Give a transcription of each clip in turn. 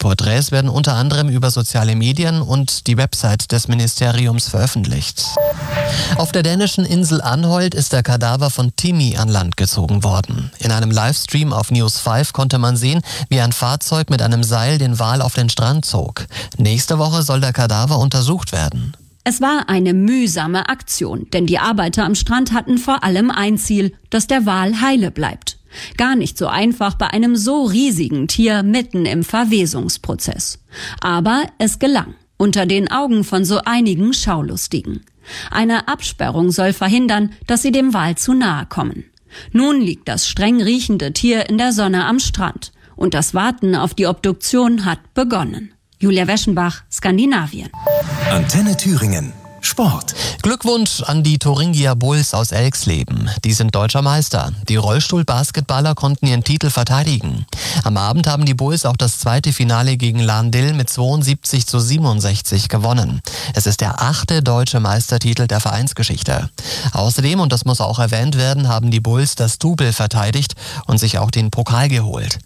Porträts werden unter anderem über soziale Medien und die Website des Ministeriums veröffentlicht. Auf der dänischen Insel Anholt ist der Kadaver von Timmy an Land gezogen worden. In einem Livestream auf News 5 konnte man sehen, wie ein Fahrzeug mit einem Seil den Wal auf den Strand zog. Nächste Woche soll der Kadaver untersucht werden. Es war eine mühsame Aktion, denn die Arbeiter am Strand hatten vor allem ein Ziel, dass der Wal heile bleibt. Gar nicht so einfach bei einem so riesigen Tier mitten im Verwesungsprozess. Aber es gelang, unter den Augen von so einigen Schaulustigen. Eine Absperrung soll verhindern, dass sie dem Wal zu nahe kommen. Nun liegt das streng riechende Tier in der Sonne am Strand und das Warten auf die Obduktion hat begonnen. Julia Weschenbach, Skandinavien. Antenne Thüringen. Sport. Glückwunsch an die Thuringia Bulls aus Elxleben. Die sind deutscher Meister. Die Rollstuhl-Basketballer konnten ihren Titel verteidigen. Am Abend haben die Bulls auch das zweite Finale gegen Lahn-Dill mit 72-67 gewonnen. Es ist der 8. deutsche Meistertitel der Vereinsgeschichte. Außerdem, und das muss auch erwähnt werden, haben die Bulls das Double verteidigt und sich auch den Pokal geholt.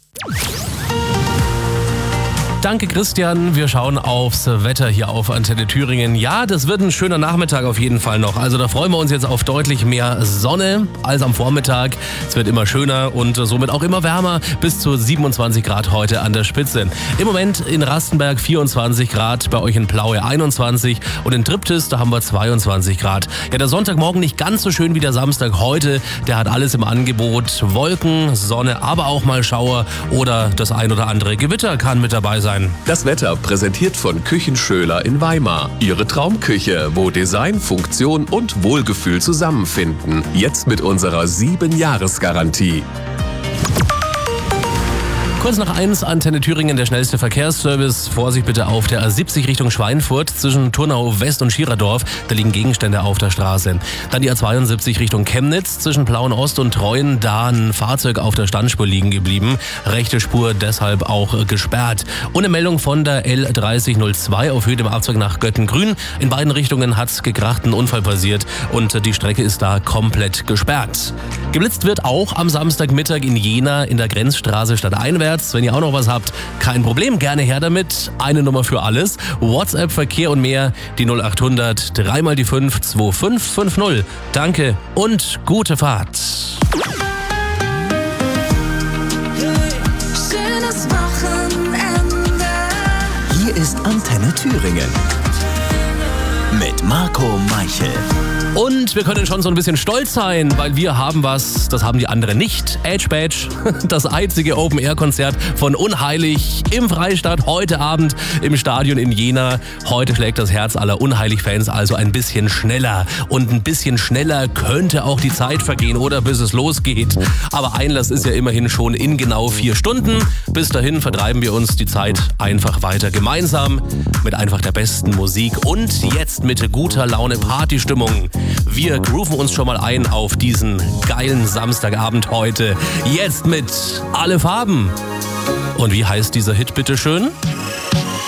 Danke Christian, wir schauen aufs Wetter hier auf Antenne Thüringen. Ja, das wird ein schöner Nachmittag auf jeden Fall noch. Also da freuen wir uns jetzt auf deutlich mehr Sonne als am Vormittag. Es wird immer schöner und somit auch immer wärmer. Bis zu 27 Grad heute an der Spitze. Im Moment in Rastenberg 24 Grad, bei euch in Plaue 21 und in Triptis, da haben wir 22 Grad. Ja, der Sonntagmorgen nicht ganz so schön wie der Samstag heute. Der hat alles im Angebot. Wolken, Sonne, aber auch mal Schauer oder das ein oder andere Gewitter kann mit dabei sein. Das Wetter präsentiert von Küchenschöler in Weimar. Ihre Traumküche, wo Design, Funktion und Wohlgefühl zusammenfinden. Jetzt mit unserer 7-Jahres-Garantie. Kurz nach 1, Antenne Thüringen, der schnellste Verkehrsservice. Vorsicht bitte auf der A70 Richtung Schweinfurt zwischen Turnau West und Schiererdorf. Da liegen Gegenstände auf der Straße. Dann die A72 Richtung Chemnitz zwischen Plauen Ost und Treuen. Da ein Fahrzeug auf der Standspur liegen geblieben. Rechte Spur deshalb auch gesperrt. Und eine Meldung von der L3002 auf Höhe dem Abzweig nach Göttengrün. In beiden Richtungen hat gekracht, ein Unfall passiert und die Strecke ist da komplett gesperrt. Geblitzt wird auch am Samstagmittag in Jena in der Grenzstraße stadteinwärts. Wenn ihr auch noch was habt, kein Problem, gerne her damit. Eine Nummer für alles. WhatsApp, Verkehr und mehr, die 0800 3 mal die 5 2550. Danke und gute Fahrt. Schönes Wochenende. Hier ist Antenne Thüringen. Mit Marco Meichel. Und wir können schon so ein bisschen stolz sein, weil wir haben was, das haben die anderen nicht. Edge Badge, das einzige Open-Air-Konzert von Unheilig im Freistadt heute Abend im Stadion in Jena. Heute schlägt das Herz aller Unheilig-Fans also ein bisschen schneller. Und ein bisschen schneller könnte auch die Zeit vergehen oder bis es losgeht. Aber Einlass ist ja immerhin schon in genau 4 Stunden. Bis dahin vertreiben wir uns die Zeit einfach weiter gemeinsam mit einfach der besten Musik und jetzt mit guter Laune Partystimmung. Wir grooven uns schon mal ein auf diesen geilen Samstagabend heute. Jetzt mit Alle Farben. Und wie heißt dieser Hit bitteschön?